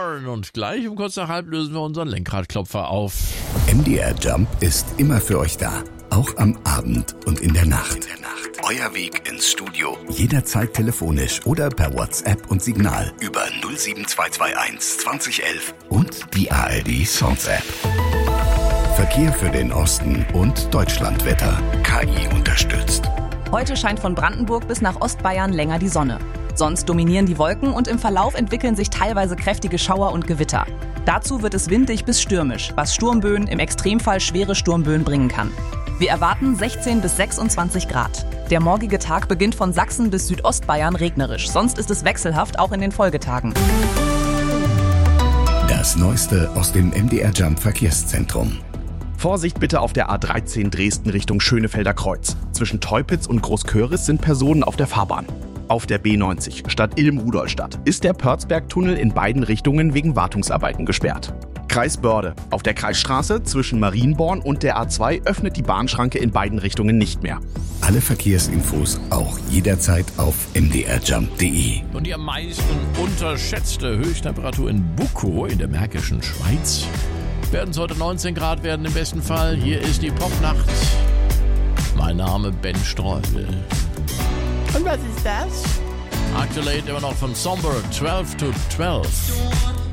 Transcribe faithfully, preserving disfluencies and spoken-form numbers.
Warren und gleich um kurz nach halb lösen wir unseren Lenkradklopfer auf. M D R Jump ist immer für euch da. Auch am Abend und in der Nacht. In der Nacht. Euer Weg ins Studio. Jederzeit telefonisch oder per WhatsApp und Signal über null sieben zwei zwei eins zwanzig elf und die A R D Songs App. Verkehr für den Osten und Deutschlandwetter. K I unterstützt. Heute scheint von Brandenburg bis nach Ostbayern länger die Sonne. Sonst dominieren die Wolken und im Verlauf entwickeln sich teilweise kräftige Schauer und Gewitter. Dazu wird es windig bis stürmisch, was Sturmböen, im Extremfall schwere Sturmböen bringen kann. Wir erwarten sechzehn bis sechsundzwanzig Grad. Der morgige Tag beginnt von Sachsen bis Südostbayern regnerisch. Sonst ist es wechselhaft, auch in den Folgetagen. Das Neueste aus dem M D R Jump Verkehrszentrum. Vorsicht bitte auf der A dreizehn Dresden Richtung Schönefelder Kreuz. Zwischen Teupitz und Großköris sind Personen auf der Fahrbahn. Auf der B neunzig Stadt Ilm-Rudolstadt ist der Pörzberg-Tunnel in beiden Richtungen wegen Wartungsarbeiten gesperrt. Kreis Börde. Auf der Kreisstraße zwischen Marienborn und der A zwei öffnet die Bahnschranke in beiden Richtungen nicht mehr. Alle Verkehrsinfos auch jederzeit auf m d r jump punkt d e. Und die am meisten unterschätzte Höchsttemperatur in Bukow in der Märkischen Schweiz werden es heute neunzehn Grad werden im besten Fall. Hier ist die Popnacht. Mein Name Ben Streubel. Und was ist das? Aktuell immer noch von Somber zwölf to zwölf.